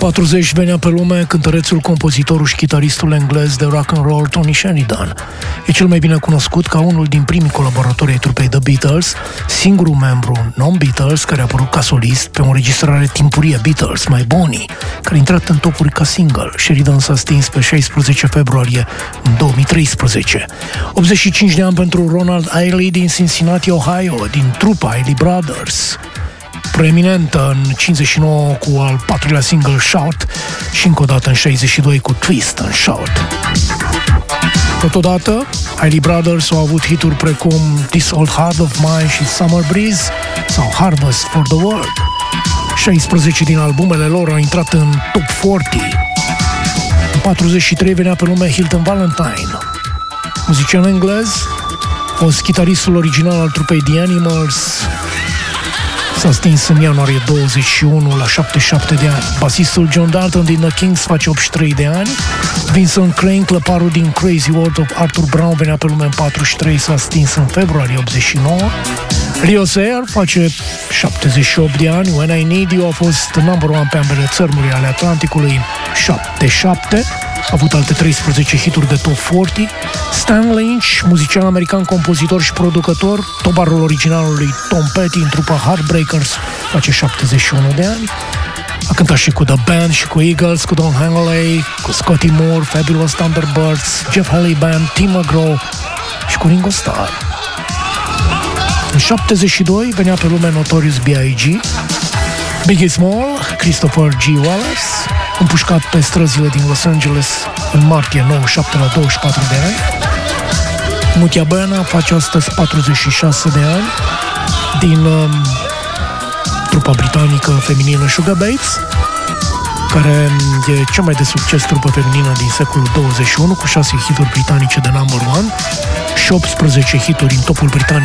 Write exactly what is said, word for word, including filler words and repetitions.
patruzeci venea pe lume cântărețul, compozitorul și chitaristul englez de rock and roll Tony Sheridan. E cel mai bine cunoscut ca unul din primii colaboratori ai trupei The Beatles, singurul membru non-Beatles care a apărut ca solist pe o înregistrare timpurie Beatles, My Bonnie, care a intrat în topuri ca single. Sheridan s-a stins pe șaisprezece februarie în două mii treisprezece. optzeci și cinci de ani pentru Ronald Ailey din Cincinnati, Ohio, din trupa Ailey Brothers, preeminentă în cincizeci și nouă cu al patrulea single Shout și încă o dată în șaizeci și doi cu Twist and Shout. Totodată, Ailey Brothers au avut hituri precum This Old Heart of Mine și Summer Breeze sau Harvest for the World. șaisprezece din albumele lor au intrat în top patruzeci. În patruzeci și trei venea pe lume Hilton Valentine, muzician englez, fost chitaristul original al trupei The Animals. S-a stins în ianuarie douăzeci și unu la șaptezeci și șapte de ani. Basistul John Dalton din The Kings face optzeci și trei de ani. Vincent Crane, clăparul din Crazy World of Arthur Brown, venea pe lume în patruzeci și trei, s-a stins în februarie optzeci și nouă. Leo Sayer face șaptezeci și opt de ani. When I Need You a fost number one pe ambele țărmuri ale Atlanticului în șaptezeci și șapte. A avut alte treisprezece hituri de top patruzeci. Stan Lynch, muzician american, compozitor și producător, tobarul originalului Tom Petty în trupa Heartbreakers, face șaptezeci și unu de ani. A cântat și cu The Band și cu Eagles, cu Don Henley, cu Scotty Moore, Fabulous Thunderbirds, Jeff Haley Band, Tim McGraw și cu Ringo Starr. În șaptezeci și doi venea pe lume Notorious B I G, Biggie Small, Christopher G. Wallace, împușcat pe străzile din Los Angeles în martie nouăzeci și șapte la douăzeci și patru de ani. Mutia Bena face astăzi patruzeci și șase de ani, din um, trupa britanică feminină Sugar Babes, care e cea mai de succes trupă feminină din secolul douăzeci și unu, cu șase hituri britanice de number one și optsprezece hituri în topul britanic